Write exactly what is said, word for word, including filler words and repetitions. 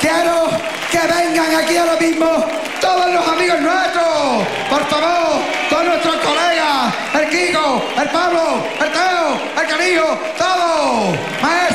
quiero que vengan aquí ahora mismo todos los amigos nuestros. Por favor, todos nuestros colegas. El Kiko, el Pablo, el Teo, el Canillo, todos. Maestro.